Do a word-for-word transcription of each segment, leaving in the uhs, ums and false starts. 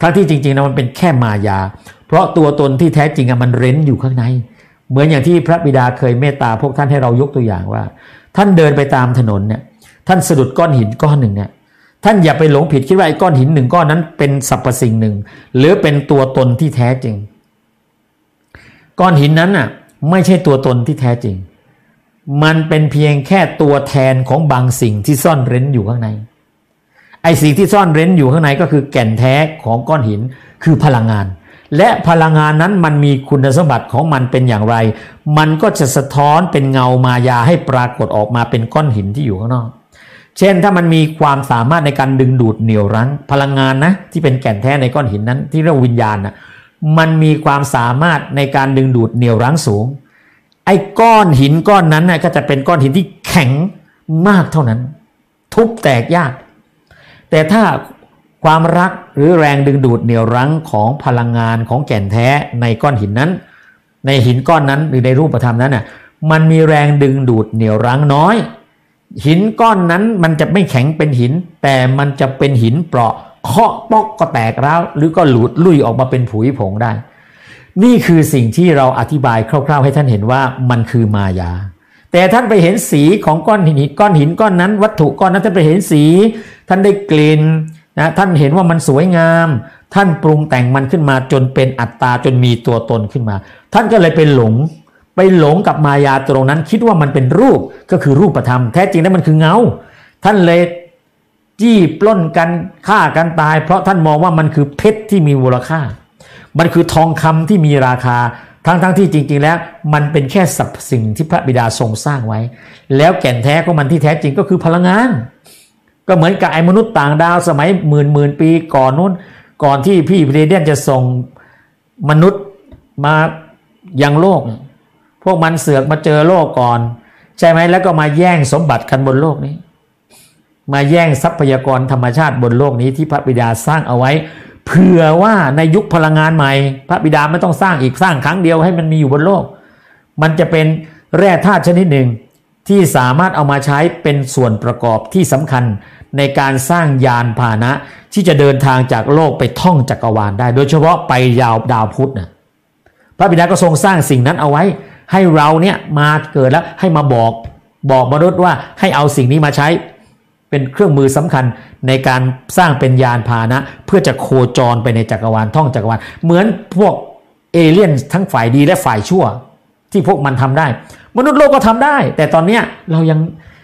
ทั้งที่จริงๆนะมันเป็นแค่มายาเพราะตัวตนที่แท้จริงมันเร้นอยู่ข้างในเหมือนอย่างที่พระบิดาเคยเมตตาพวกท่านให้เรายกตัวอย่างว่าท่านเดินไปตามถนนเนี่ยท่านสะดุดก้อนหินก้อนหนึ่งเนี่ยท่านอย่าไปหลงผิดคิดว่าไอ้ก้อนหินหนึ่งก้อนนั้นเป็นสรรพสิ่งหนึ่งหรือเป็นตัวตนที่แท้จริงก้อนหินนั้นน่ะไม่ใช่ตัวตนที่แท้จริงมันเป็นเพียงแค่ตัวแทนของบางสิ่งที่ซ่อนเร้นอยู่ข้างในไอ้สิ่งที่ซ่อนเร้นอยู่ข้างในก็คือแก่นแท้ของก้อนหินคือพลังงานและพลังงานนั้นมันมีคุณสมบัติของมันเป็นอย่างไรมันก็จะสะท้อนเป็นเงามายาให้ปรากฏออกมาเป็นก้อนหินที่อยู่ข้างนอกเช่นถ้ามันมีความสามารถในการดึงดูดเหนี่ยวรั้งพลังงานนะที่เป็นแก่นแท้ในก้อนหินนั้นที่เรียกวิญญาณนะมันมีความสามารถในการดึงดูดเหนี่ยวรั้งสูงไอ้ก้อนหินก้อนนั้นนะก็จะเป็นก้อนหินที่แข็งมากเท่านั้นทุบแตกยากแต่ถ้าความรักหรือแรงดึงดูดเหนี่ยวรั้งของพลังงานของแก่นแท้ในก้อนหินนั้นในหินก้อนนั้นหรือในรูปธรรมนั้นน่ะมันมีแรงดึงดูดเหนี่ยวรั้งน้อยหินก้อนนั้นมันจะไม่แข็งเป็นหินแต่มันจะเป็นหินเปราะเคาะปอกก็แตกร้าวหรือก็หลุดลุ่ยออกมาเป็นผุยผงได้นี่คือสิ่งที่เราอธิบายคร่าวๆให้ท่านเห็นว่ามันคือมายาแต่ท่านไปเห็นสีของก้อนหินก้อนหินก้อนนั้นวัตถุก้อนนั้นท่านไปเห็นสีท่านได้กลิ่นนะท่านเห็นว่ามันสวยงามท่านปรุงแต่งมันขึ้นมาจนเป็นอัตตาจนมีตัวตนขึ้นมาท่านก็เลยไปหลงไปหลงกับมายาตรงนั้นคิดว่ามันเป็นรูปก็คือรูปธรรมแท้จริงแล้วมันคือเงาท่านเลยจี้ปล้นกันฆ่ากันตายเพราะท่านมองว่ามันคือเพชรที่มีมูลค่ามันคือทองคำที่มีราคาทั้งๆ ที่จริงๆแล้วมันเป็นแค่สรรพสิ่งที่พระบิดาทรงสร้างไว้แล้วแก่นแท้ของมันที่แท้จริงก็คือพลังงานก็เหมือนกับไอ้มนุษย์ต่างดาวสมัยหมื่นหมื่นปีก่อนนู้นก่อนที่พี่เรเดียนจะส่งมนุษย์มายังโลกพวกมันเสือกมาเจอโลกก่อนใช่ไหมแล้วก็มาแย่งสมบัติกันบนโลกนี้มาแย่งทรัพยากรธรรมชาติบนโลกนี้ที่พระบิดาสร้างเอาไว้เผื่อว่าในยุคพลังงานใหม่พระบิดาไม่ต้องสร้างอีกสร้างครั้งเดียวให้มันมีอยู่บนโลกมันจะเป็นแร่ธาตุชนิดหนึ่งที่สามารถเอามาใช้เป็นส่วนประกอบที่สำคัญในการสร้างยานพาหนะที่จะเดินทางจากโลกไปท่องจักรวาลได้โดยเฉพาะไปยาวดาวพุธนะพระบิดาก็ทรงสร้างสิ่งนั้นเอาไว้ให้เราเนี่ยมาเกิดแล้วให้มาบอกบอกมนุษย์ว่าให้เอาสิ่งนี้มาใช้เป็นเครื่องมือสำคัญในการสร้างเป็นยานพาหนะเพื่อจะโคจรไปในจักรวาลท่องจักรวาลเหมือนพวกเอเลี่ยนทั้งฝ่ายดีและฝ่ายชั่วที่พวกมันทำได้มนุษย์โลกก็ทำได้แต่ตอนเนี้ยเรายัง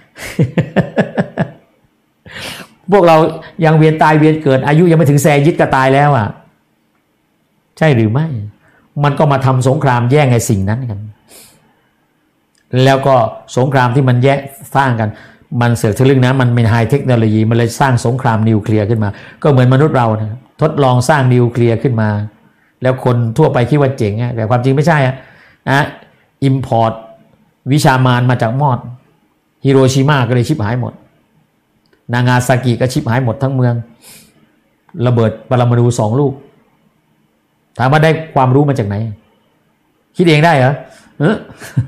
พวกเรายังเวียนตายเวียนเกิดอายุยังไม่ถึงแซยิดก็ตายแล้วอ่ะใช่หรือไม่มันก็มาทำสงครามแย่งไอ้สิ่งนั้นกันแล้วก็สงครามที่มันแย่งสร้างกันมันเสือกทะลึ่งนะมันเป็นไฮเทคโนโลยีมันเลยสร้างสงครามนิวเคลียร์ขึ้นมาก็เหมือนมนุษย์เรานะทดลองสร้างนิวเคลียร์ขึ้นมาแล้วคนทั่วไปคิดว่าเจ๋งแต่ความจริงไม่ใช่อะนะอิมพอร์ตวิชามารมาจากมอดฮิโรชิมาก็เลยชิบหายหมดนางาซากิก็ชิบหายหมดทั้งเมืองระเบิดปรมาณูสองลูกถามว่าได้ความรู้มาจากไหนคิดเองได้เหรอเออ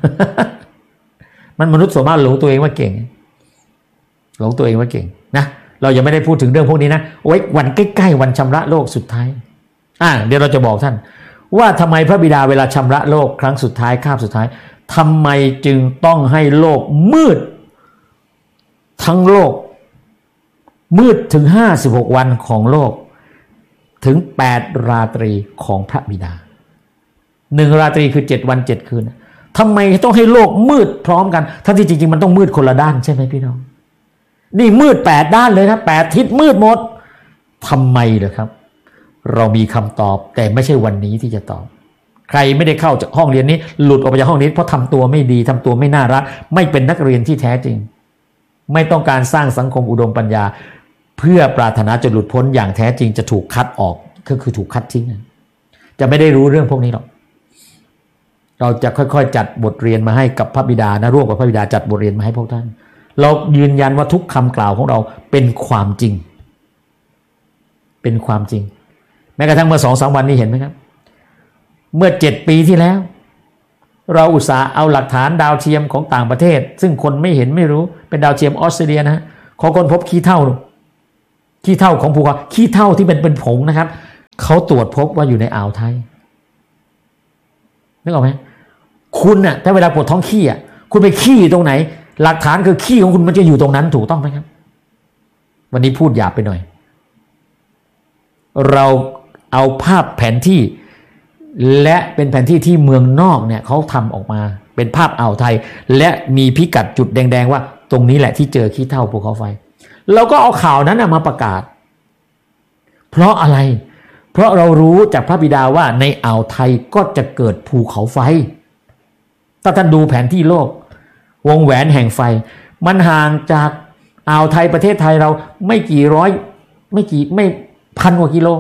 มันมนุษย์ส่วนมากหลงตัวเองว่าเก่งหลงตัวเองว่าเก่งนะเรายังไม่ได้พูดถึงเรื่องพวกนี้นะไว้วันใกล้ๆวันชำระโลกสุดท้ายอ่ะเดี๋ยวเราจะบอกท่านว่าทำไมพระบิดาเวลาชำระโลกครั้งสุดท้ายคาบสุดท้ายทำไมจึงต้องให้โลกมืดทั้งโลกมืดถึงห้าสิบหกวันของโลกถึงแปดราตรีของพระบิดาหนึ่งราตรีคือเจ็ดวันเจ็ดคืนทำไมต้องให้โลกมืดพร้อมกันทั้งที่จริงๆมันต้องมืดคนละด้านใช่ไหมพี่น้องนี่มืดแปดด้านเลยนะแปดทิศมืดหมดทำไมเหรอครับเรามีคำตอบแต่ไม่ใช่วันนี้ที่จะตอบใครไม่ได้เข้าจากห้องเรียนนี้หลุดออกไปจากห้องนี้เพราะทำตัวไม่ดีทำตัวไม่น่ารักไม่เป็นนักเรียนที่แท้จริงไม่ต้องการสร้างสังคมอุดมปัญญาเพื่อปรารถนาจะหลุดพ้นอย่างแท้จริงจะถูกคัดออกก็คือถูกคัดทิ้งจะไม่ได้รู้เรื่องพวกนี้หรอกเราจะค่อยๆจัดบทเรียนมาให้กับพระบิดานะร่วมกับพระบิดาจัดบทเรียนมาให้พวกท่านเรายืนยันว่าทุกคำกล่าวของเราเป็นความจริงเป็นความจริงแม้กระทั่งเมื่อ สองสาม วันนี้เห็นไหมครับเมื่อเจ็ดปีที่แล้วเราอุตส่าห์เอาหลักฐานดาวเทียมของต่างประเทศซึ่งคนไม่เห็นไม่รู้เป็นดาวเทียมออสเตรเลียนะขอคนพบขี้เถ้าขี้เถ้าของภูเขาขี้เถ้าที่เป็นเป็นผงนะครับเขาตรวจพบว่าอยู่ในอ่าวไทยนึกออกไหมคุณน่ะถ้าเวลาปวดท้องขี้อ่ะคุณไปขี้ตรงไหนหลักฐานคือขี้ของคุณมันจะอยู่ตรงนั้นถูกต้องไหมครับวันนี้พูดหยาบไปหน่อยเราเอาภาพแผนที่และเป็นแผนที่ที่เมืองนอกเนี่ยเขาทำออกมาเป็นภาพอ่าวไทยและมีพิกัดจุดแดงๆว่าตรงนี้แหละที่เจอขี้เถ้าภูเขาไฟเราก็เอาข่าวนั้นมาประกาศเพราะอะไรเพราะเรารู้จากพระบิดาว่าในอ่าวไทยก็จะเกิดภูเขาไฟถ้าท่านดูแผนที่โลกวงแหวนแห่งไฟมันห่างจากอ่าวไทยประเทศไทยเราไม่กี่ร้อยไม่กี่ไม่พันกว่ากิโล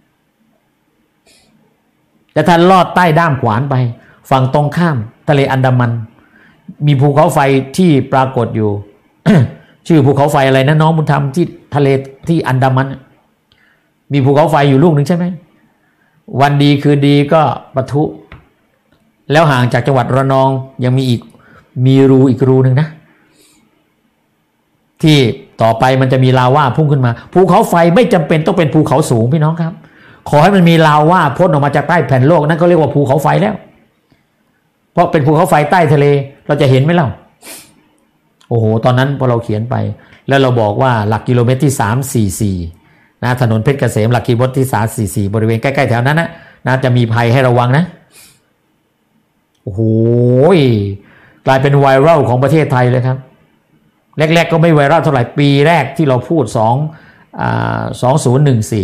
แต่ท่านลอดใต้ด้ามขวานไปฝั่งตรงข้ามทะเลอันดามันมีภูเขาไฟที่ปรากฏอยู่ ชื่อภูเขาไฟอะไรนะน้องบุญธรรมที่ทะเลที่อันดามันมีภูเขาไฟอยู่ลูกหนึ่งใช่ไหมวันดีคือดีก็ปะทุแล้วห่างจากจังหวัดระนองยังมีอีกมีรูอีกรูหนึ่งนะที่ต่อไปมันจะมีลาวาพุ่งขึ้นมาภูเขาไฟไม่จำเป็นต้องเป็นภูเขาสูงพี่น้องครับขอให้มันมีลาวาพ่นออกมาจากใต้แผ่นโลกนั่นก็เรียกว่าภูเขาไฟแล้วเพราะเป็นภูเขาไฟใต้ทะเลเราจะเห็นไหมเล่าโอ้โหตอนนั้นพอเราเขียนไปแล้วเราบอกว่าหลักกิโลเมตรที่สามร้อยสี่สิบสี่นะถนนเพชรเกษมหลักกิโลเมตรที่สามร้อยสี่สิบสี่บริเวณใกล้ๆแถวนั้นนะน่าจะมีภัยให้ระวังนะโอ้โหกลายเป็นไวรัลของประเทศไทยเลยครับแรกๆก็ไม่ไวรัลเท่าไหร่ปีแรกที่เราพูดสองอ่าสองศูนย์หนึ่งสี่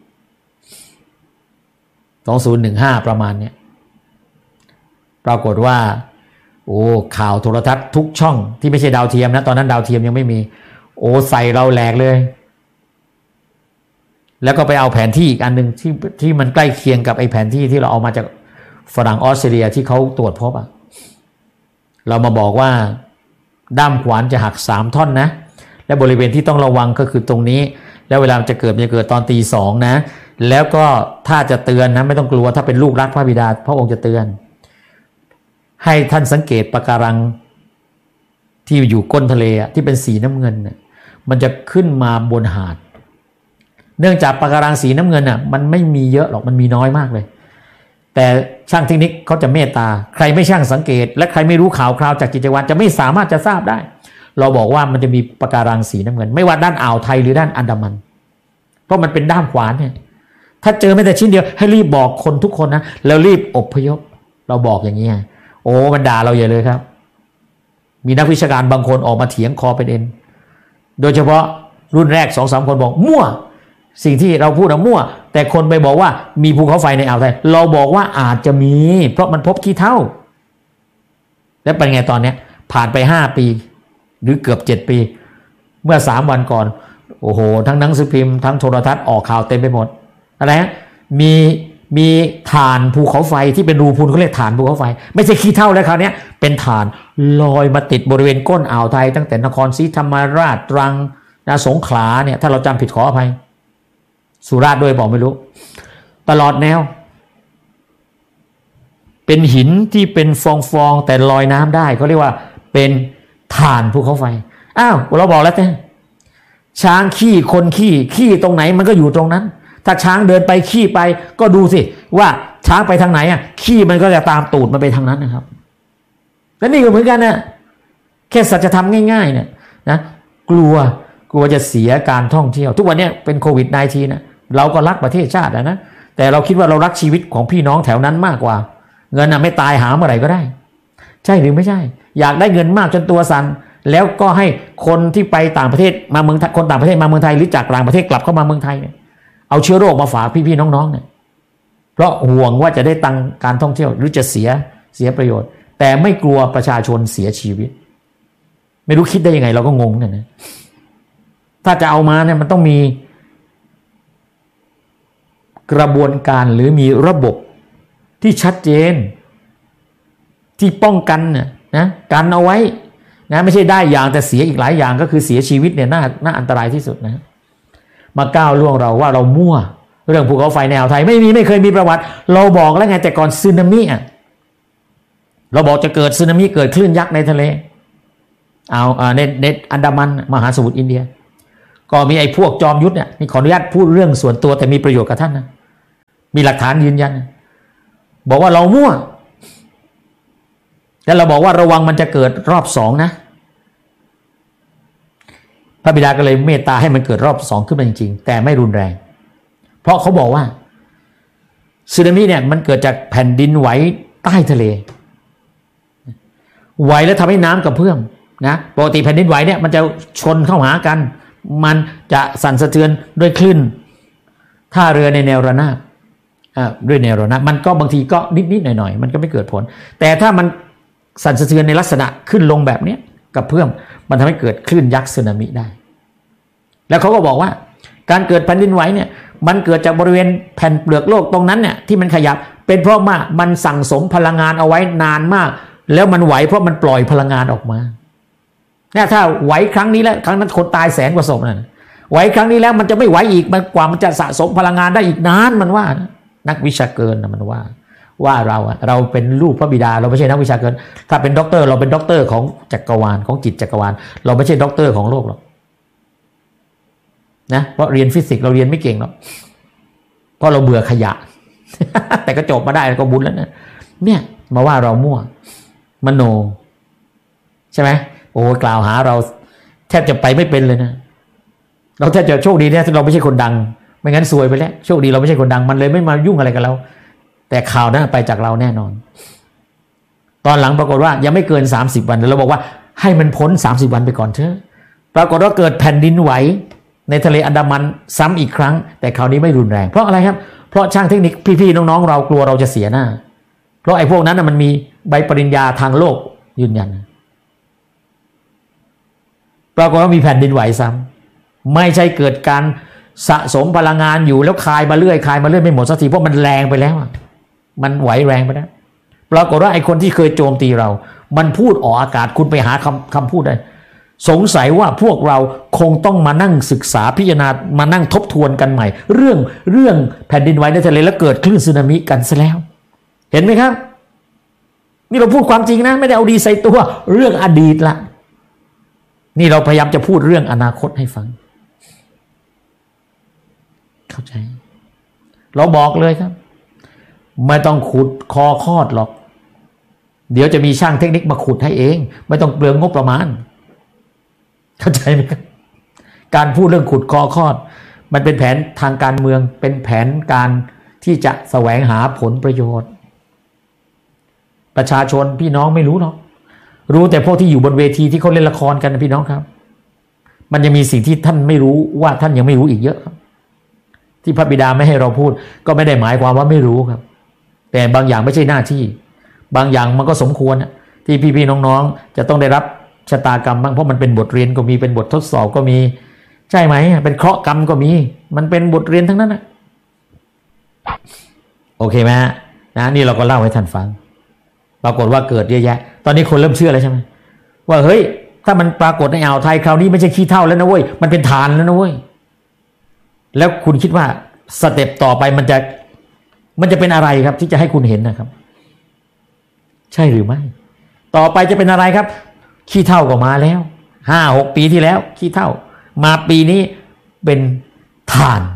สองศูนย์หนึ่งห้าประมาณเนี้ยปรากฏว่าโอ้ข่าวโทรทัศน์ทุกช่องที่ไม่ใช่ดาวเทียมนะตอนนั้นดาวเทียมยังไม่มีโอ้ใส่เราแหลกเลยแล้วก็ไปเอาแผนที่อีกอันนึงที่ที่มันใกล้เคียงกับไอ้แผนที่ที่เราเอามาจากฝรั่งออสเตรเลียที่เขาตรวจพบอ่ะเรามาบอกว่าด้ามขวานจะหักสามท่อนนะและบริเวณที่ต้องระวังก็คือตรงนี้แล้วเวลามันจะเกิดมันจะเกิดตอนตีสองนะแล้วก็ถ้าจะเตือนนะไม่ต้องกลัวถ้าเป็นลูกรักพระบิดาพระองค์จะเตือนให้ท่านสังเกตปะการังที่อยู่ก้นทะเลที่เป็นสีน้ำเงินน่ะมันจะขึ้นมาบนหาดเนื่องจากปะการังสีน้ำเงินน่ะมันไม่มีเยอะหรอกมันมีน้อยมากเลยแต่ช่างเทคนิคเขาจะเมตตาใครไม่ช่างสังเกตและใครไม่รู้ข่าวคราวจากกิจวัตรจะไม่สามารถจะทราบได้เราบอกว่ามันจะมีปะการังสีน้ำเงินไม่ว่าด้านอ่าวไทยหรือด้านอันดามันเพราะมันเป็นด้ามขวานเนี่ยถ้าเจอแม้แต่ชิ้นเดียวให้รีบบอกคนทุกคนนะแล้วรีบอพยพเราบอกอย่างนี้โอ้มันด่าเราใหญ่เลยครับมีนักวิชาการบางคนออกมาเถียงคอเป็นเอ็นโดยเฉพาะรุ่นแรก สองสาม คนบอกมั่วสิ่งที่เราพูดนะมั่วแต่คนไปบอกว่ามีภูเขาไฟในอ่าวไทยเราบอกว่าอาจจะมีเพราะมันพบขี้เถ้าแล้วเป็นไงตอนนี้ผ่านไปห้าปีหรือเกือบเจ็ดปีเมื่อสามวันก่อนโอ้โหทั้งหนังสือพิมพ์ทั้งโทรทัศน์ออกข่าวเต็มไปหมดอะไรฮะมีมีฐานภูเขาไฟที่เป็นรูพุนเขาเรียกฐานภูเขาไฟไม่ใช่ขี้เถ้าแล้วคราวนี้เป็นฐานลอยมาติดบริเวณก้นอ่าวไทยตั้งแต่นครศรีธรรมราชตรังนะสงขลาเนี่ยถ้าเราจำผิดขออภัยสุราษฎร์ด้วยบอกไม่รู้ตลอดแนวเป็นหินที่เป็นฟองๆแต่ลอยน้ำได้เขาเรียกว่าเป็นฐานภูเขาไฟอ้าวเราบอกแล้วแต่ช้างขี้คนขี้ขี้ตรงไหนมันก็อยู่ตรงนั้นถ้าช้างเดินไปขี้ไปก็ดูสิว่าช้างไปทางไหนอ่ะขี้มันก็จะตามตูดมันไปทางนั้นนะครับและนี่ก็เหมือนกันนะแค่สัจธรรมง่ายๆเนี่ยนะกลัวกลัวจะเสียการท่องเที่ยวทุกวันนี้เป็นโควิด สิบเก้า นะเราก็รักประเทศชาตินะแต่เราคิดว่าเรารักชีวิตของพี่น้องแถวนั้นมากกว่าเงินน่ะไม่ตายหาเมื่อไหร่ก็ได้ใช่หรือไม่ใช่อยากได้เงินมากจนตัวสั่นแล้วก็ให้คนที่ไปต่างประเทศมาเมืองคนต่างประเทศมาเมืองไทยหรือจากต่างประเทศกลับเข้ามาเมืองไทยเนี่ยเอาเชื้อโรคมาฝากพี่ๆน้องๆเนี่ยเพราะห่วงว่าจะได้ตังการท่องเที่ยวหรือจะเสียเสียประโยชน์แต่ไม่กลัวประชาชนเสียชีวิตไม่รู้คิดได้ยังไงเราก็งงกันนะถ้าจะเอามาเนี่ยมันต้องมีกระบวนการหรือมีระบบที่ชัดเจนที่ป้องกันเนี่ยนะกันเอาไว้นะไม่ใช่ได้อย่างแต่เสียอีกหลายอย่างก็คือเสียชีวิตเนี่ยน่าน่าอันตรายที่สุดนะมาก้าวล่วงเราว่าเรามั่วเรื่องภูเขาไฟในอ่าวไทยไม่มีไม่เคยมีประวัติเราบอกแล้วไงแต่ก่อนสึนามิอ่ะเราบอกจะเกิดสึนามิเกิดคลื่นยักษ์ในทะเลเอาในในอันดามันมหาสมุทรอินเดียก็มีไอ้พวกจอมยุทธเนี่ยนี่ขออนุญาตพูดเรื่องส่วนตัวแต่มีประโยชน์กับท่านนะมีหลักฐานยืนยันบอกว่าเรามั่วแล้วเราบอกว่าระวังมันจะเกิดรอบสองนะพระบิดาก็เลยเมตตาให้มันเกิดรอบสองขึ้นมาจริงๆแต่ไม่รุนแรงเพราะเขาบอกว่าสึนามิเนี่ยมันเกิดจากแผ่นดินไหวใต้ทะเลไหวแล้วทำให้น้ำกระเพื่อมนะปกติแผ่นดินไหวเนี่ยมันจะชนเข้าหากันมันจะสั่นสะเทือนด้วยคลื่นท่าเรือในแนวระนาบอ่าด้วยแนวระนาบมันก็บางทีก็นิดๆหน่อยๆมันก็ไม่เกิดผลแต่ถ้ามันสั่นสะเทือนในลักษณะขึ้นลงแบบนี้กระเพื่อมมันทำให้เกิดคลื่นยักษ์สึนามิได้แล้วเขาก็บอกว่าการเกิดแผ่นดินไหวเนี่ยมันเกิดจากบริเวณแผ่นเปลือกโลกตรงนั้นเนี่ยที่มันขยับเป็นเพราะว่ามันสั่งสมพลังงานเอาไว้นานมากแล้วมันไหวเพราะมันปล่อยพลังงานออกมาเนี่ยถ้าไหวครั้งนี้แล้วครั้งนั้นคนตายแสนกว่าศพนั่นไหวครั้งนี้แล้วมันจะไม่ไหวอีกมันกว่ามันจะสะสมพลังงานได้อีกนานมันว่านะนักวิชาเกินนะมันว่าว่าเราอะเราเป็นลูกพระบิดาเราไม่ใช่นักวิชาเกินถ้าเป็นด็อกเตอร์เราเป็นด็อกเตอร์ของจักรวาลของจิตจักรวาลเราไม่ใช่ด็อกเตอร์ของโลกหรอกนะเพราะเรียนฟิสิกส์เราเรียนไม่เก่งหรอกเพราะเราเบื่อขยะ แต่ก็จบมาได้ก็บุญแล้วนะเนี่ยมาว่าเรามั่วมโนใช่ไหมโอ้กล่าวหาเราแทบจะไปไม่เป็นเลยนะเราแทบจะโชคดีเนี่ยที่เราไม่ใช่คนดังไม่งั้นซวยไปแล้วโชคดีเราไม่ใช่คนดังมันเลยไม่มายุ่งอะไรกับเราแต่ข่าวนั้นไปจากเราแน่นอนตอนหลังปรากฏว่ายังไม่เกินสามสิบวันเราบอกว่าให้มันพ้นสามสิบวันไปก่อนเถอะปรากฏว่าเกิดแผ่นดินไหวในทะเลอันดามันซ้ำอีกครั้งแต่คราวนี้ไม่รุนแรงเพราะอะไรครับเพราะช่างเทคนิคพี่ๆน้องๆเรากลัวเราจะเสียหน้าเพราะไอ้พวกนั้นมันมีใบปริญญาทางโลกยืนยันปรากฏว่ามีแผ่นดินไหวซ้ำไม่ใช่เกิดการสะสมพลังงานอยู่แล้วคายมาเรื่อยคายมาเรื่อยไม่หมดสักทีเพราะมันแรงไปแล้วมันไหวแรงไปแล้วปรากฏว่าไอ้คนที่เคยโจมตีเรามันพูดออกอากาศคุณไปหาคำคำพูดได้สงสัยว่าพวกเราคงต้องมานั่งศึกษาพิจารณามานั่งทบทวนกันใหม่เรื่องเรื่องแผ่นดินไหวในทะเลแล้วเกิดคลื่นสึนามิกันซะแล้วเห็นไหมครับนี่เราพูดความจริงนะไม่ได้เอาดีใส่ตัวเรื่องอดีตละนี่เราพยายามจะพูดเรื่องอนาคตให้ฟังเข้าใจเราบอกเลยครับไม่ต้องขุดคอคอดหรอกเดี๋ยวจะมีช่างเทคนิคมาขุดให้เองไม่ต้องเปลืองงบประมาณเข้าใจไหมครับการพูดเรื่องขุดคอคอดมันเป็นแผนทางการเมืองเป็นแผนการที่จะแสวงหาผลประโยชน์ประชาชนพี่น้องไม่รู้หรอกรู้แต่พวกที่อยู่บนเวทีที่เขาเล่นละครกันนะพี่น้องครับมันยังมีสิ่งที่ท่านไม่รู้ว่าท่านยังไม่รู้อีกเยอะครับที่พระบิดาไม่ให้เราพูดก็ไม่ได้หมายความว่าไม่รู้ครับแต่บางอย่างไม่ใช่หน้าที่บางอย่างมันก็สมควรที่พี่ๆน้องๆจะต้องได้รับชะตากรรมบ้างเพราะมันเป็นบทเรียนก็มีเป็นบททดสอบก็มีใช่ไหมเป็นเคราะห์กรรมก็มีมันเป็นบทเรียนทั้งนั้นนะโอเคไหมนะนี่เราก็เล่าให้ท่านฟังปรากฏว่าเกิดเยอะแยะตอนนี้คนเริ่มเชื่อแล้วใช่ไหมว่าเฮ้ยถ้ามันปรากฏในอ่าวไทยคราวนี้ไม่ใช่ขี้เถ้าแล้วนะเว้ยมันเป็นฐานแล้วนะเว้ยแล้วคุณคิดว่าสเต็ปต่อไปมันจะมันจะเป็นอะไรครับที่จะให้คุณเห็นนะครับใช่หรือไม่ต่อไปจะเป็นอะไรครับขี้เถ้าก็มาแล้วห้าหกปีที่แล้วขี้เถ้ามาปีนี้เป็นถ่าน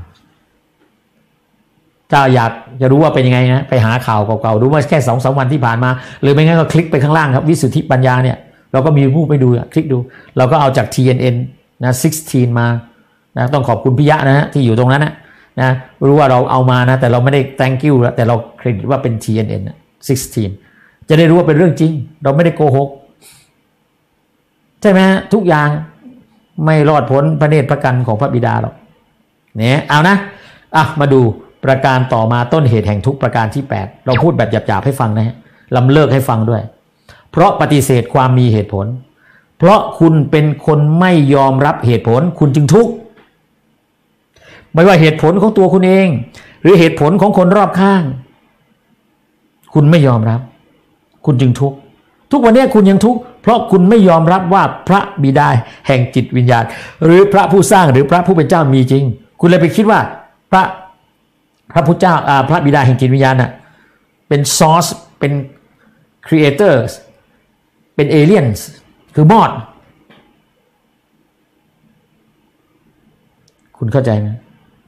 ถ้าอยากจะรู้ว่าเป็นยังไงนะไปหาข่าวเก่าๆดูว่าแค่สองสามวันที่ผ่านมาหรือไม่งั้นก็คลิกไปข้างล่างครับวิสุทธิปัญญาเนี่ยเราก็มีรูปไปดูคลิกดูเราก็เอาจาก ที เอ็น เอ็น นะสิบหกมานะต้องขอบคุณพิยะนะฮะที่อยู่ตรงนั้นนะนะรู้ว่าเราเอามานะแต่เราไม่ได้ thank you แล้วแต่เราเครดิตว่าเป็น ที เอ็น เอ็น สิบหกจะได้รู้ว่าเป็นเรื่องจริงเราไม่ได้โกหกใช่ไหมฮะทุกอย่างไม่รอดพ้นพระเนตรพระกันของพระบิดาหรอกเนี่ยเอานะอ่ะมาดูประการต่อมาต้นเหตุแห่งทุกประการที่แปดเราพูดแบบหยาบๆให้ฟังนะฮะลำเลิกให้ฟังด้วยเพราะปฏิเสธความมีเหตุผลเพราะคุณเป็นคนไม่ยอมรับเหตุผลคุณจึงทุกข์ไม่ว่าเหตุผลของตัวคุณเองหรือเหตุผลของคนรอบข้างคุณไม่ยอมรับคุณจึงทุกข์ทุกวันนี้คุณยังทุกข์เพราะคุณไม่ยอมรับว่าพระบิดาแห่งจิตวิญญาณหรือพระผู้สร้างหรือพระผู้เป็นเจ้ามีจริงคุณเลยไปคิดว่าพระพระพุทธเจ้าพระบิดาแห่งจิตวิญญาณน่ะเป็นซอร์สเป็นครีเอเตอร์เป็นเอเลี่ยนคือมอดคุณเข้าใจไหม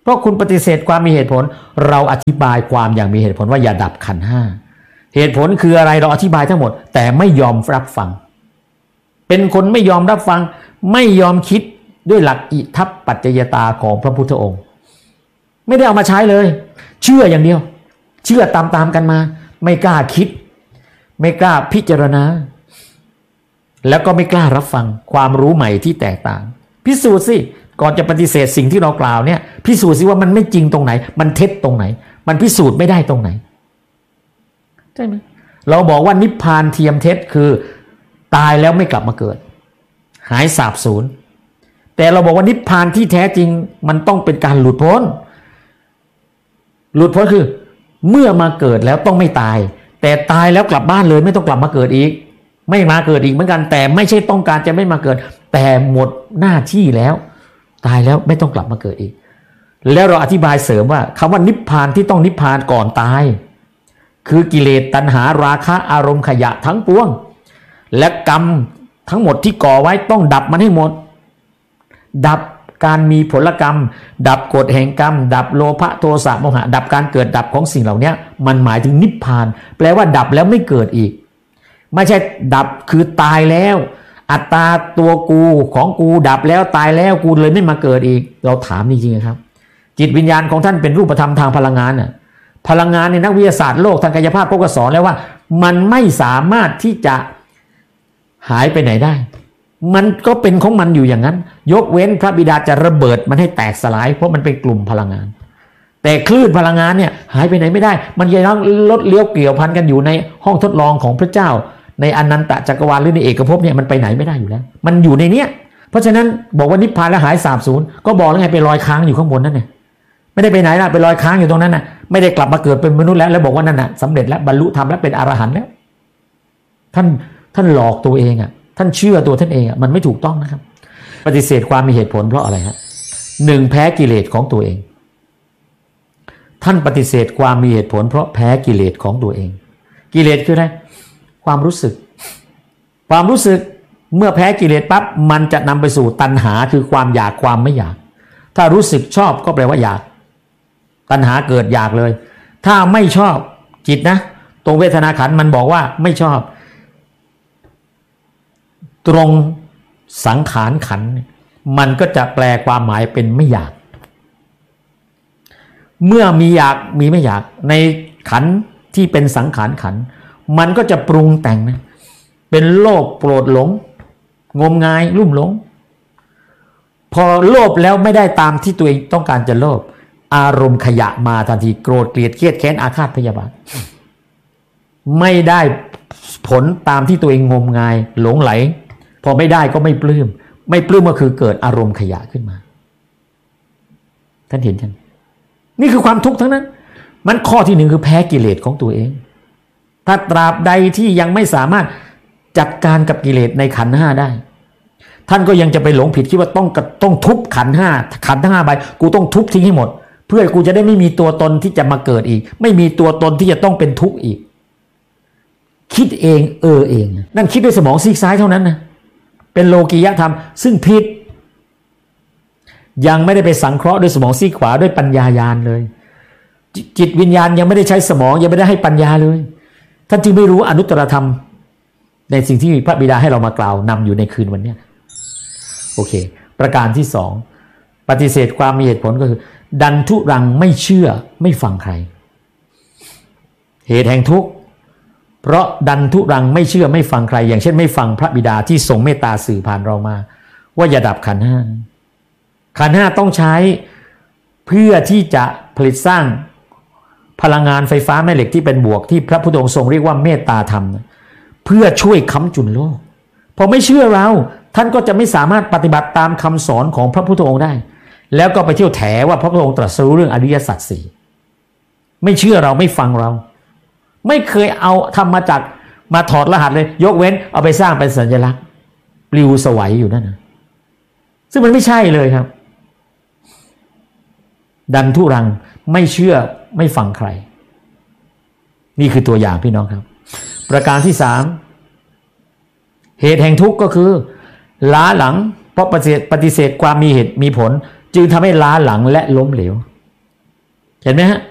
เพราะคุณปฏิเสธความมีเหตุผลเราอธิบายความอย่างมีเหตุผลว่าอย่าดับขันธ์ห้าเหตุผลคืออะไรเราอธิบายทั้งหมดแต่ไม่ยอมรับฟังเป็นคนไม่ยอมรับฟังไม่ยอมคิดด้วยหลักอิทัปปัจจยตาของพระพุทธองค์ไม่ได้เอามาใช้เลยเชื่ออย่างเดียวเชื่อตามๆกันมาไม่กล้าคิดไม่กล้าพิจารณาแล้วก็ไม่กล้ารับฟังความรู้ใหม่ที่แตกต่างพิสูจน์สิก่อนจะปฏิเสธสิ่งที่เรากล่าวเนี่ยพิสูจน์สิว่ามันไม่จริงตรงไหนมันเท็จตรงไหนมันพิสูจน์ไม่ได้ตรงไหนใช่ไหมเราบอกว่านิพพานเทียมเท็จคือตายแล้วไม่กลับมาเกิดหายสาบสูญแต่เราบอกว่านิพพานที่แท้จริงมันต้องเป็นการหลุดพ้นหลุดพ้นคือเมื่อมาเกิดแล้วต้องไม่ตายแต่ตายแล้วกลับบ้านเลยไม่ต้องกลับมาเกิดอีกไม่มาเกิดอีกเหมือนกันแต่ไม่ใช่ต้องการจะไม่มาเกิดแต่หมดหน้าที่แล้วตายแล้วไม่ต้องกลับมาเกิดอีกแล้วเราอธิบายเสริมว่าคำว่านิพพานที่ต้องนิพพานก่อนตายคือกิเลสตัณหาราคะอารมณ์ขยะทั้งปวงและกรรมทั้งหมดที่ก่อไว้ต้องดับมันให้หมดดับการมีผลกรรมดับกฎแห่งกรรมดับโลภะโทสะโมหะดับการเกิดดับของสิ่งเหล่านี้มันหมายถึงนิพพานแปลว่าดับแล้วไม่เกิดอีกไม่ใช่ดับคือตายแล้วอัตตาตัวกูของกูดับแล้วตายแล้วกูเลยไม่มาเกิดอีกเราถามจริงๆครับจิตวิญญาณของท่านเป็นรูปธรรมทางพลังงานน่ะพลังงานในนักวิทยาศาสตร์โลกทางกายภาพเขาก็สอนแล้วว่ามันไม่สามารถที่จะหายไปไหนได้มันก็เป็นของมันอยู่อย่างนั้นยกเว้นพระบิดาจะระเบิดมันให้แตกสลายเพราะมันเป็นกลุ่มพลังงานแต่คลื่นพลังงานเนี่ยหายไปไหนไม่ได้มันยังลดเลี้ยวเกี่ยวพันกันอยู่ในห้องทดลองของพระเจ้าในอนันตจักรวาลหรือในเอกภพเนี่ยมันไปไหนไม่ได้อยู่แล้วมันอยู่ในเนี้ยเพราะฉะนั้นบอกว่านิพพานแล้วหายสาบสูญก็บอกแล้วไงไปลอยค้างอยู่ข้างบนนั่นไงไม่ได้ไปไหนล่ะไปลอยค้างอยู่ตรงนั้นน่ะไม่ได้กลับมาเกิดเป็นมนุษย์แล้วแล้วบอกว่านั่นน่ะสำเร็จแล้วบรรลุธรรมแล้วเป็นอรหันต์แล้วท่านท่านหลอกตัวเองอ่ะท่านเชื่อตัวท่านเองอ่ะมันไม่ถูกต้องนะครับปฏิเสธความมีเหตุผลเพราะอะไรฮะหนึ่งแพ้กิเลสของตัวเองท่านปฏิเสธความมีเหตุผลเพราะแพ้กิเลสของตัวเองกิเลสคืออะไรความรู้สึกความรู้สึกเมื่อแพ้กิเลสปั๊บมันจะนำไปสู่ตัณหาคือความอยากความไม่อยากถ้ารู้สึกชอบก็แปลว่าอยากตัณหาเกิดอยากเลยถ้าไม่ชอบจิตนะตรงเวทนาขันธ์มันบอกว่าไม่ชอบตรงสังขารขันธ์มันก็จะแปลความหมายเป็นไม่อยากเมื่อมีอยากมีไม่อยากในขันธ์ที่เป็นสังขารขันธ์มันก็จะปรุงแต่งนะเป็นโลภโกรธหลงงมงายลุ่มหลงพอโลภแล้วไม่ได้ตามที่ตัวเองต้องการจะโลภอารมณ์ขยะมาทันทีโกรธเกลียดเครียดแค้นอาฆาตพยาบาทไม่ได้ผลตามที่ตัวเองงมงายหลงไหลพอไม่ได้ก็ไม่ปลื้มไม่ปลื้มก็คือเกิดอารมณ์ขยะขึ้นมาท่านเห็นฉันนี่คือความทุกข์ทั้งนั้นมันข้อที่หนึ่งคือแพ้กิเลสของตัวเองถ้าตราบใดที่ยังไม่สามารถจัดการกับกิเลสในขันธ์ห้าได้ท่านก็ยังจะไปหลงผิดคิดว่าต้องต้องทุบขันธ์ห้าขันธ์ห้าใบกูต้องทุบทิ้งให้หมดเพื่อกูจะได้ไม่มีตัวตนที่จะมาเกิดอีกไม่มีตัวตนที่จะต้องเป็นทุกข์อีกคิดเองเออเองนั่นคิดด้วยสมองซีกซ้ายเท่านั้นนะเป็นโลกียธรรมซึ่งผิดยังไม่ได้ไปสังเคราะห์ด้วยสมองซีกขวาด้วยปัญญาญาณเลยจิตวิญญาณยังไม่ได้ใช้สมองยังไม่ได้ให้ปัญญาเลยท่านจึงไม่รู้อนุตตรธรรมในสิ่งที่พระบิดาให้เรามากล่าวนำอยู่ในคืนวันนี้โอเคประการที่สองปฏิเสธความมีเหตุผลก็คือดันทุรังไม่เชื่อไม่ฟังใครเหตุแห่งทุกข์เพราะดันทุรังไม่เชื่อไม่ฟังใครอย่างเช่นไม่ฟังพระบิดาที่ทรงเมตตาสื่อผ่านเรามาว่าอย่าดับขันธ์ห้าขันธ์ห้าต้องใช้เพื่อที่จะผลิตสร้างพลังงานไฟฟ้าแม่เหล็กที่เป็นบวกที่พระพุทธองค์ทรงเรียกว่าเมตตาธรรมเพื่อช่วยค้ำจุนโลกพอไม่เชื่อเราท่านก็จะไม่สามารถปฏิบัติตามคำสอนของพระพุทธองค์ได้แล้วก็ไปเที่ยวแถว่าพระพุทธองค์ตรัสรู้เรื่องอริยสัจสี่ไม่เชื่อเราไม่ฟังเราไม่เคยเอาธรรมจักรมาถอดรหัสเลยยกเว้นเอาไปสร้างเป็นสัญลักษณ์ปลิวสวัยอยู่นั่นนะซึ่งมันไม่ใช่เลยครับดันทุรังไม่เชื่อไม่ฟังใครนี่คือตัวอย่างพี่น้องครับประการที่สามเหตุแห่งทุกข์ก็คือล้าหลังเพราะปฏิเสธปฏิเสธความมีเหตุมีผลจึงทำให้ล้าหลังและล้มเหลวเห็นไหมฮะ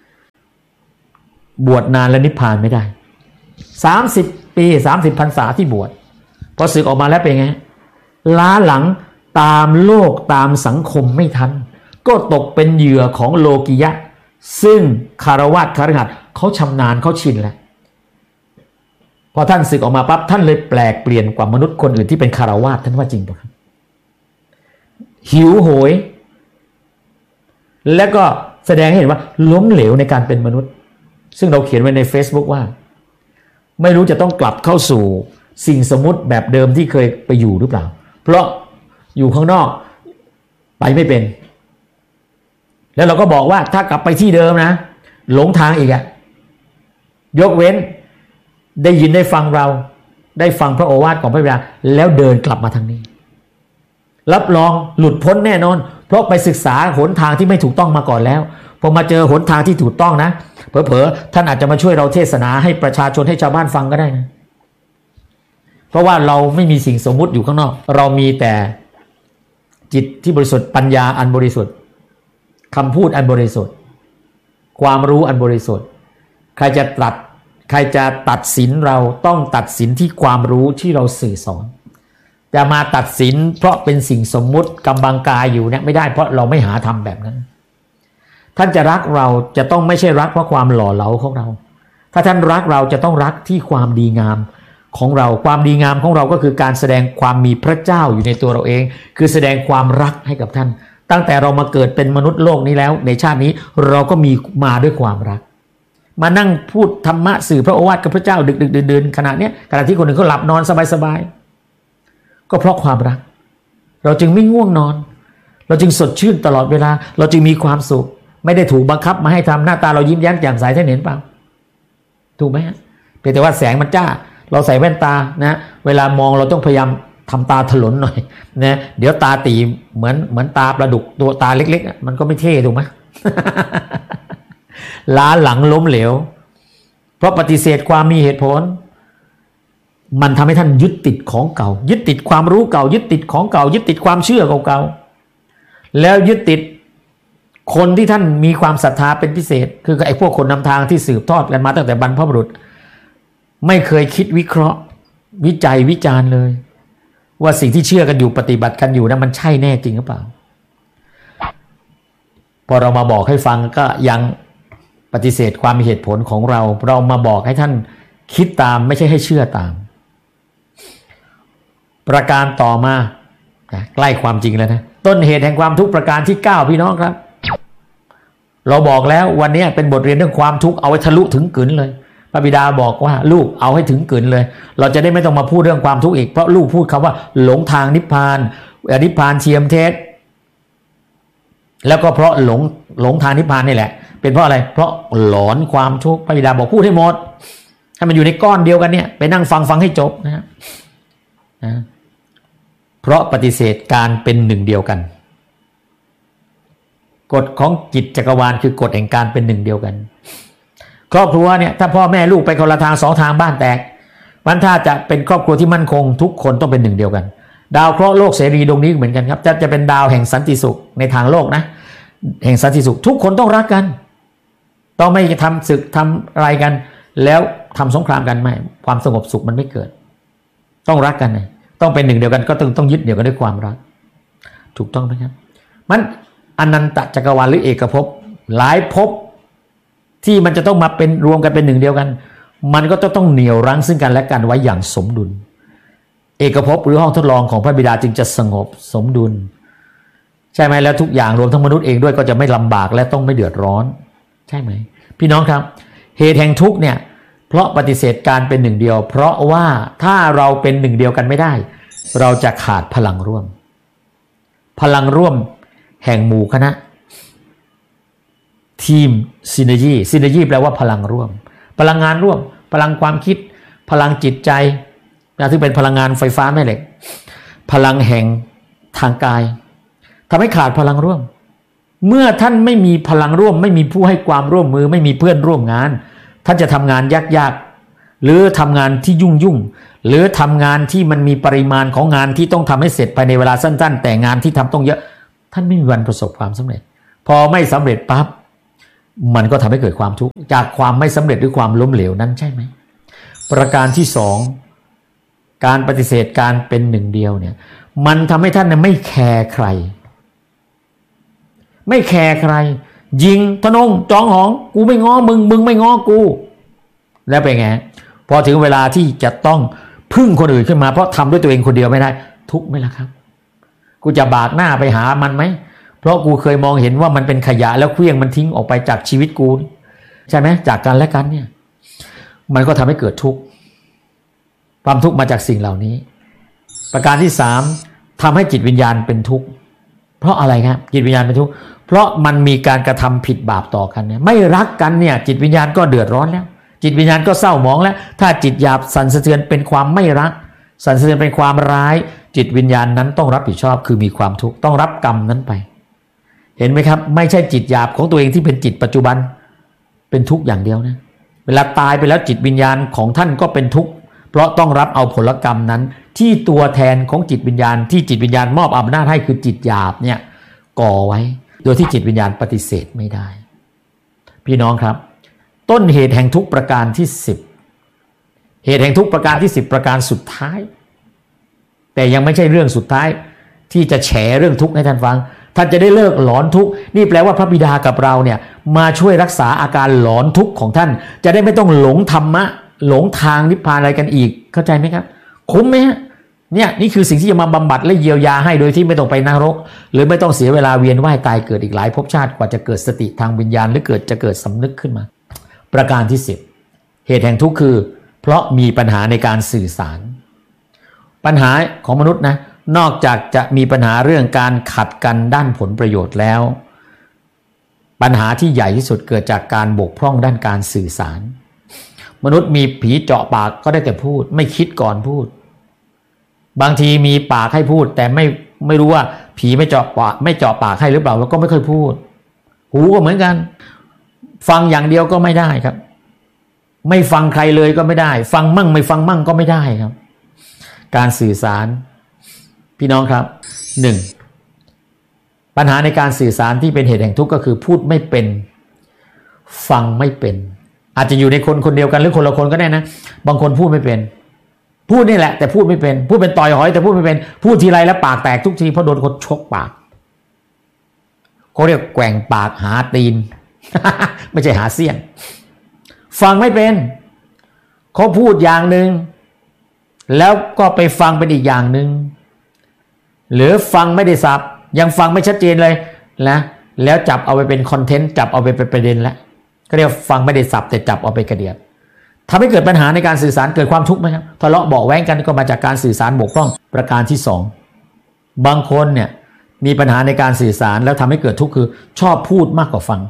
บวชนานแล้วนิพพานไม่ได้สามสิบปีสามสิบพรรษาที่บวชพอสึกออกมาแล้วเป็นไงล้าหลังตามโลกตามสังคมไม่ทันก็ตกเป็นเหยื่อของโลกิยะซึ่งคารวะคฤหัสถ์เขาชำนาญเขาชินแล้วพอท่านสึกออกมาปั๊บท่านเลยแปลกเปลี่ยนกว่ามนุษย์คนอื่นที่เป็นคารวะท่านว่าจริงป่ะครับหิวโหยและก็แสดงให้เห็นว่าล้มเหลวในการเป็นมนุษย์ซึ่งเราเขียนไว้ใน Facebook ว่าไม่รู้จะต้องกลับเข้าสู่สิ่งสมมุติแบบเดิมที่เคยไปอยู่หรือเปล่าเพราะอยู่ข้างนอกไปไม่เป็นแล้วเราก็บอกว่าถ้ากลับไปที่เดิมนะหลงทางอีกอะยกเว้นได้ยินได้ฟังเราได้ฟังพระโอวาทของพระบิดาแล้วเดินกลับมาทางนี้รับรองหลุดพ้นแน่นอนเพราะไปศึกษาหนทางที่ไม่ถูกต้องมาก่อนแล้วพอมาเจอหนทางที่ถูกต้องนะเผลอๆท่านอาจจะมาช่วยเราเทศนาให้ประชาชนให้ชาวบ้านฟังก็ได้นะเพราะว่าเราไม่มีสิ่งสมมุติอยู่ข้างนอกเรามีแต่จิตที่บริสุทธิ์ปัญญาอันบริสุทธิ์คำพูดอันบริสุทธิ์ความรู้อันบริสุทธิ์ใครจะตัดใครจะตัดสินเราต้องตัดสินที่ความรู้ที่เราสื่อสอนจะมาตัดสินเพราะเป็นสิ่งสมมุติกำบังกายอยู่เนี่ยไม่ได้เพราะเราไม่หาทำแบบนั้นท่านจะรักเราจะต้องไม่ใช่รักเพราะความหล่อเหลาของเราถ้าท่านรักเราจะต้องรักที่ความดีงามของเราความดีงามของเราก็คือการแสดงความมีพระเจ้าอยู่ในตัวเราเองคือแสดงความรักให้กับท่านตั้งแต่เรามาเกิดเป็นมนุษย์โลกนี้แล้วในชาตินี้เราก็มีมาด้วยความรักมานั่งพูดธรรมะสื่อพระโอวาทกับพระเจ้าดึกดึกดื่นๆขณะนี้ขณะที่คนอื่นเขาหลับนอนสบายๆก็เพราะความรักเราจึงไม่ง่วงนอนเราจึงสดชื่นตลอดเวลาเราจึงมีความสุขไม่ได้ถูกบังคับมาให้ทำหน้าตาเรายิ้มแย้มแจ่มใสท่านเห็นเปล่าถูกไหมฮะเพียงแต่ว่าแสงมันจ้าเราใส่แว่นตานะเวลามองเราต้องพยายามทำตาถลนหน่อยนะเดี๋ยวตาตีเหมือนเหมือนตาปลาดุกตัวตาเล็กๆมันก็ไม่เท่ถูกไหม ล้าหลังล้มเหลวเพราะปฏิเสธความมีเหตุผลมันทำให้ท่านยึดติดของเก่ายึดติดความรู้เก่ายึดติดของเก่ายึดติดความเชื่อเก่าๆแล้วยึดติดคนที่ท่านมีความศรัทธาเป็นพิเศษคือไอ้พวกคนนำทางที่สืบทอดกันมาตั้งแต่บรรพบุรุษไม่เคยคิดวิเคราะห์วิจัยวิจารณ์เลยว่าสิ่งที่เชื่อกันอยู่ปฏิบัติกันอยู่นั้นมันใช่แน่จริงหรือเปล่าพอเรามาบอกให้ฟังก็ยังปฏิเสธความมีเหตุผลของเราเรามาบอกให้ท่านคิดตามไม่ใช่ให้เชื่อตามประการต่อมาใกล้ความจริงแล้วนะต้นเหตุแห่งความทุกข์ประการที่เก้าพี่น้องครับเราบอกแล้ววันนี้เป็นบทเรียนเรื่องความทุกข์เอาไว้ทะลุถึงกึ๋นเลยพระบิดาบอกว่าลูกเอาให้ถึงกึ๋นเลยเราจะได้ไม่ต้องมาพูดเรื่องความทุกข์อีกเพราะลูกพูดคำว่าหลงทางนิพพานนิพพานเทียมเท็จแล้วก็เพราะหลงหลงทางนิพพานนี่แหละเป็นเพราะอะไรเพราะหลอนความทุกข์พระบิดาบอกพูดให้หมดให้มันอยู่ในก้อนเดียวกันเนี่ยไปนั่งฟังฟังให้จบนะนะเพราะปฏิเสธการเป็นหนึ่งเดียวกันกฎของจิตจักรวาลคือกฎแห่งการเป็นหนึ่งเดียวกันครอบครัวเนี่ยถ้าพ่อแม่ลูกไปคนละทางสองทางบ้านแตกมันถ้าจะเป็นครอบครัวที่มั่นคงทุกคนต้องเป็นหนึ่งเดียวกันดาวเคราะห์โลกเสรีดวงนี้เหมือนกันครับจะจะเป็นดาวแห่งสันติสุขในทางโลกนะแห่งสันติสุขทุกคนต้องรักกันต้องไม่ทำศึกทำอะไรกันแล้วทำสงครามกันไม่ความสงบสุขมันไม่เกิดต้องรักกันเลยต้องเป็นหนึ่งเดียวกันก็ต้องต้องยึดเดี่ยวกันด้วยความรักถูกต้องไหมครับมันอนันตจักรวาลหรือเอกภพหลายภพที่มันจะต้องมาเป็นรวมกันเป็นหนึ่งเดียวกันมันก็ต้องต้องเหนี่ยวรั้งซึ่งกันและกันไว้อย่างสมดุลเอกภพหรือห้องทดลองของพระบิดาจึงจะสงบสมดุลใช่ไหมแล้วทุกอย่างรวมทั้งมนุษย์เองด้วยก็จะไม่ลำบากและต้องไม่เดือดร้อนใช่ไหมพี่น้องครับเหตุแห่งทุกข์เนี่ยเพราะปฏิเสธการเป็นหนึ่งเดียวเพราะว่าถ้าเราเป็นหนึ่งเดียวกันไม่ได้เราจะขาดพลังร่วมพลังร่วมแห่งหมู่คณะทีมซินเนจีซินเนจีแปลว่าพลังร่วมพลังงานร่วมพลังความคิดพลังจิตใจนะที่เป็นพลังงานไฟฟ้าแม่เหล็กพลังแห่งทางกายทำให้ขาดพลังร่วมเมื่อท่านไม่มีพลังร่วมไม่มีผู้ให้ความร่วมมือไม่มีเพื่อนร่วมงานท่านจะทำงานยากๆหรือทำงานที่ยุ่งๆหรือทำงานที่มันมีปริมาณของงานที่ต้องทำให้เสร็จภายในเวลาสั้นๆแต่งานที่ทำต้องเยอะท่านไม่มีวันประสบความสำเร็จพอไม่สำเร็จปั๊บมันก็ทำให้เกิดความทุกข์จากความไม่สำเร็จหรือความล้มเหลวนั้นใช่ไหมประการที่สองการปฏิเสธการเป็นหนึ่งเดียวเนี่ยมันทำให้ท่านไม่แคร์ใครไม่แคร์ใครยิงทนงจองหองกูไม่ง้อมึงมึงไม่ง้อกูแล้วเป็นไงพอถึงเวลาที่จะต้องพึ่งคนอื่นขึ้นมาเพราะทำด้วยตัวเองคนเดียวไม่ได้ทุกข์ไหมล่ะครับกูจะบากหน้าไปหามันไหมเพราะกูเคยมองเห็นว่ามันเป็นขยะแล้วเคลื่องมันทิ้งออกไปจากชีวิตกูใช่ไหมจากกันและกันเนี่ยมันก็ทำให้เกิดทุกข์ความทุกข์มาจากสิ่งเหล่านี้ประการที่สามทำให้จิตวิญญาณเป็นทุกข์เพราะอะไรครับจิตวิญญาณเป็นทุกข์เพราะมันมีการกระทำผิดบาปต่อกันเนี่ยไม่รักกันเนี่ยจิตวิญญาณก็เดือดร้อนแล้วจิตวิญญาณก็เศร้าหมองแล้วถ้าจิตหยาบสั่นสะเทือนเป็นความไม่รักสั่นสะเทือนเป็นความร้ายจิตวิญญาณนั้นต้องรับผิดชอบคือมีความทุกข์ต้องรับกรรมนั้นไปเห็นไหมครับไม่ใช่จิตหยาบของตัวเองที่เป็นจิตปัจจุบันเป็นทุกข์อย่างเดียวนะเวลาตายไปแล้วจิตวิญญาณของท่านก็เป็นทุกข์เพราะต้องรับเอาผลกรรมนั้นที่ตัวแทนของจิตวิญญาณที่จิตวิญญาณมอบอำนาจให้คือจิตหยาบเนี่ยก่อไว้โดยที่จิตวิญญาณปฏิเสธไม่ได้พี่น้องครับต้นเหตุแห่งทุกประการที่สิบเหตุแห่งทุกประการที่สิบประการสุดท้ายแต่ยังไม่ใช่เรื่องสุดท้ายที่จะแฉเรื่องทุกข์ให้ท่านฟังท่านจะได้เลิกหลอนทุกข์นี่แปลว่าพระบิดากับเราเนี่ยมาช่วยรักษาอาการหลอนทุกข์ของท่านจะได้ไม่ต้องหลงธรรมะหลงทางนิพพานอะไรกันอีกเข้าใจไหมครับคุ้มไหมฮะเนี่ยนี่คือสิ่งที่จะมาบำบัดและเยียวยาให้โดยที่ไม่ต้องไปนรกหรือไม่ต้องเสียเวลาเวียนว่ายตายเกิดอีกหลายภพชาติกว่าจะเกิดสติทางวิญญาณหรือเกิดจะเกิดสำนึกขึ้นมาประการที่สิบเหตุแห่งทุกข์คือเพราะมีปัญหาในการสื่อสารปัญหาของมนุษย์นะนอกจากจะมีปัญหาเรื่องการขัดกันด้านผลประโยชน์แล้วปัญหาที่ใหญ่ที่สุดเกิดจากการบกพร่องด้านการสื่อสารมนุษย์มีผีเจาะปากก็ได้แต่พูดไม่คิดก่อนพูดบางทีมีปากให้พูดแต่ไม่ไม่รู้ว่าผีไม่เจาะปากไม่เจาะปากให้หรือเปล่าแล้วก็ไม่ค่อยพูดหูก็เหมือนกันฟังอย่างเดียวก็ไม่ได้ครับไม่ฟังใครเลยก็ไม่ได้ฟังมั่งไม่ฟังมั่งก็ไม่ได้ครับการสื่อสารพี่น้องครับหนึ่งปัญหาในการสื่อสารที่เป็นเหตุแห่งทุกข์ก็คือพูดไม่เป็นฟังไม่เป็นอาจจะอยู่ในคนคนเดียวกันหรือคนละคนก็ได้นะบางคนพูดไม่เป็นพูดนี่แหละแต่พูดไม่เป็นพูดเป็นต่อยหอยแต่พูดไม่เป็นพูดทีไรแล้วปากแตกทุกทีเพราะโดนคนชกปากเขาเรียกแกว่งปากหาตีน ไม่ใช่หาเสี้ยนฟังไม่เป็นเขาพูดอย่างหนึ่งแล้วก็ไปฟังเป็นอีกอย่างหนึ่งหรือฟังไม่ได้สับยังฟังไม่ชัดเจนเลยนะแล้วจับเอาไปเป็นคอนเทนต์จับเอาไปเป็นประเด็นแล้วก็เรียกฟังไม่ได้สับแต่จับเอาไปกระเดียดทำให้เกิดปัญหาในการสื่อสารเกิดความทุกข์ไหมครับทะเลาะเบาะแว้งกันก็มาจากการสื่อสารบกพร่องประการที่สองบางคนเนี่ยมีปัญหาในการสื่อสารแล้วทำให้เกิดทุกข์คือชอบพูดมากกว่าฟัง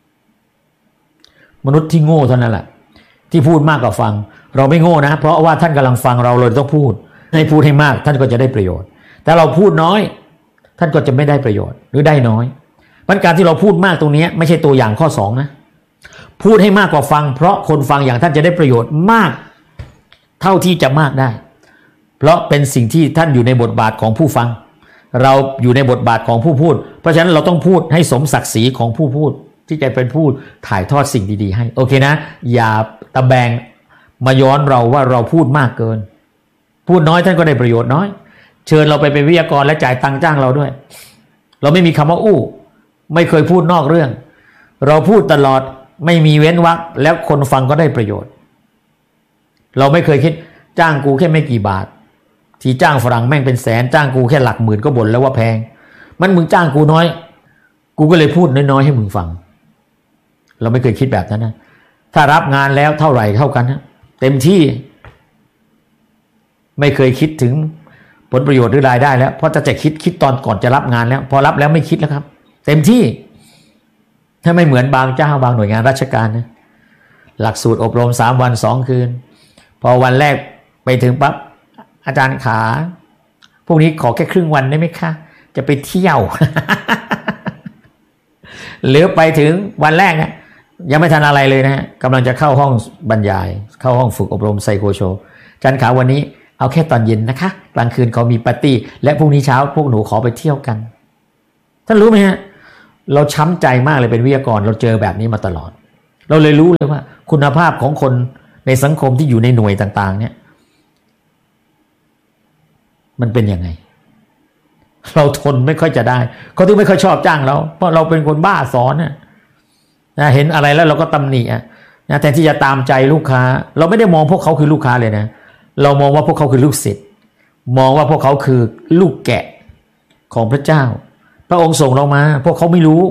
มนุษย์ที่โง่เท่านั้นแหละที่พูดมากกว่าฟังเราไม่โง่นะเพราะว่าท่านกำลังฟังเราเลยต้องพูดให้พูดให้มากท่านก็จะได้ประโยชน์แต่เราพูดน้อยท่านก็จะไม่ได้ประโยชน์หรือได้น้อยเพราะการที่เราพูดมากตรงนี้ไม่ใช่ตัวอย่างข้อสองนะพูดให้มากกว่าฟังเพราะคนฟังอย่างท่านจะได้ประโยชน์มากเท่าที่จะมากได้เพราะเป็นสิ่งที่ท่านอยู่ในบทบาทของผู้ฟังเราอยู่ในบทบาทของผู้พูดเพราะฉะนั้นเราต้องพูดให้สมศักดิ์ศรีของผู้พูดที่จะเป็นผู้ถ่ายทอดสิ่งดีๆให้โอเคนะอย่าตะแบงมาย้อนเราว่าเราพูดมากเกินพูดน้อยท่านก็ได้ประโยชน์น้อยเชิญเราไปเป็นวิทยากรและจ่ายตังค์จ้างเราด้วยเราไม่มีคำว่าอู้ไม่เคยพูดนอกเรื่องเราพูดตลอดไม่มีเว้นวรรคแล้วคนฟังก็ได้ประโยชน์เราไม่เคยคิดจ้างกูแค่ไม่กี่บาทที่จ้างฝรั่งแม่งเป็นแสนจ้างกูแค่หลักหมื่นก็บ่นแล้วว่าแพงมันมึงจ้างกูน้อยกูก็เลยพูดน้อยๆให้มึงฟังเราไม่เคยคิดแบบนั้นนะถ้ารับงานแล้วเท่าไหร่เท่ากันนะเต็มที่ไม่เคยคิดถึงผลประโยชน์หรือรายได้แล้วเพราะจะจะคิดคิดตอนก่อนจะรับงานแล้วพอรับแล้วไม่คิดแล้วครับเต็มที่ถ้าไม่เหมือนบางเจ้าบางหน่วยงานราชการนะหลักสูตรอบรมสามวันสองคืนพอวันแรกไปถึงปั๊บอาจารย์ขาพวกนี้ขอแค่ครึ่งวันได้ไหมคะจะไปเที่ยว หรือไปถึงวันแรกนะยังไม่ทันอะไรเลยนะฮะกำลังจะเข้าห้องบรรยายเข้าห้องฝึกอบรมไซโคโชอาจารย์ขาวันนี้เอาแค่ตอนเย็นนะคะกลางคืนเขามีปาร์ตี้และพรุ่งนี้เช้าพวกหนูขอไปเที่ยวกันท่านรู้ไหมฮะเราช้ำใจมากเลยเป็นวิทยากรเราเจอแบบนี้มาตลอดเราเลยรู้เลยว่าคุณภาพของคนในสังคมที่อยู่ในหน่วยต่างๆเนี่ยมันเป็นยังไงเราทนไม่ค่อยจะได้เขาถึงไม่ค่อยชอบจ้างเราเพราะเราเป็นคนบ้าสอนนะนะเห็นอะไรแล้วเราก็ตำหนิอ่ะนะแทนที่จะตามใจลูกค้าเราไม่ได้มองพวกเขาคือลูกค้าเลยนะเรามองว่าพวกเขาคือลูกศิษย์มองว่าพวกเขาคือลูกแกะของพระเจ้าพระองค์ส่งเรามาพวกเขาไม่รู้